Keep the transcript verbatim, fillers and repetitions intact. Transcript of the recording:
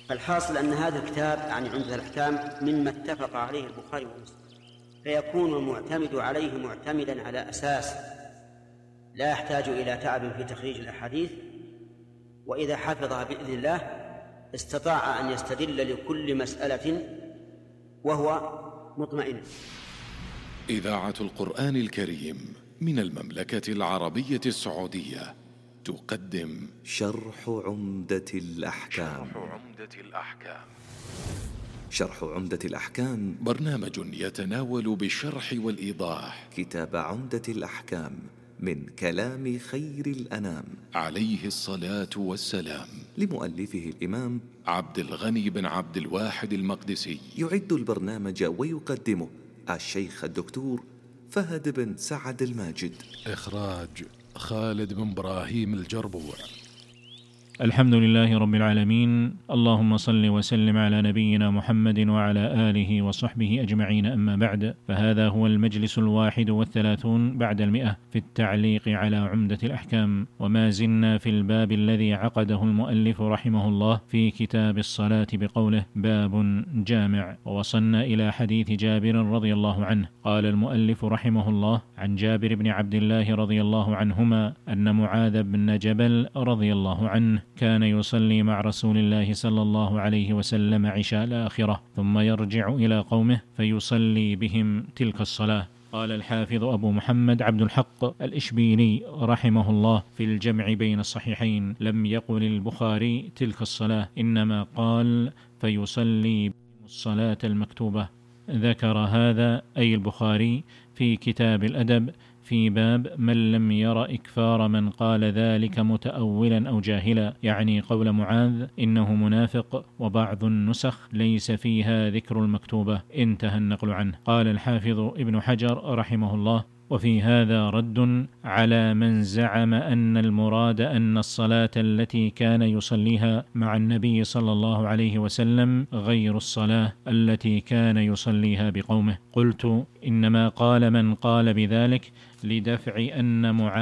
فالحاصل أن هذا الكتاب يعني عمدة الأحكام مما اتفق عليه البخاري ومسلم، فيكون المعتمد عليه معتمدا على أساس لا يحتاج إلى تعب في تخريج الأحاديث، وإذا حفظها بإذن الله استطاع أن يستدل لكل مسألة وهو مطمئن. إذاعة القرآن الكريم من المملكة العربية السعودية تقدم شرح عمدة الأحكام. شرح عمدة الأحكام. شرح عمدة الأحكام برنامج يتناول بالشرح والإيضاح كتاب عمدة الأحكام من كلام خير الأنام عليه الصلاة والسلام، لمؤلفه الإمام عبد الغني بن عبد الواحد المقدسي. يعد البرنامج ويقدمه الشيخ الدكتور فهد بن سعد الماجد. إخراج خالد بن إبراهيم الجربوع. الحمد لله رب العالمين، اللهم صل وسلم على نبينا محمد وعلى آله وصحبه أجمعين، أما بعد، فهذا هو المجلس الواحد والثلاثون بعد المئة في التعليق على عمدة الأحكام، وما زلنا في الباب الذي عقده المؤلف رحمه الله في كتاب الصلاة بقوله باب جامع، ووصلنا إلى حديث جابر رضي الله عنه. قال المؤلف رحمه الله عن جابر بن عبد الله رضي الله عنهما أن معاذ بن جبل رضي الله عنه كان يصلي مع رسول الله صلى الله عليه وسلم عشاء الآخرة، ثم يرجع إلى قومه فيصلي بهم تلك الصلاة. قال الحافظ أبو محمد عبد الحق الإشبيلي رحمه الله في الجمع بين الصحيحين: لم يقل البخاري تلك الصلاة، إنما قال فيصلي بهم الصلاة المكتوبة. ذكر هذا أي البخاري في كتاب الأدب في باب من لم ير إكفار من قال ذلك متأولا أو جاهلا، يعني قول معاذ إنه منافق، وبعض النسخ ليس فيها ذكر المكتوبة، انتهى النقل عنه. قال الحافظ ابن حجر رحمه الله: وفي هذا رد على من زعم أن المراد أن الصلاة التي كان يصليها مع النبي صلى الله عليه وسلم غير الصلاة التي كان يصليها بقومه. قلت: إنما قال من قال بذلك لدفع أن معاذ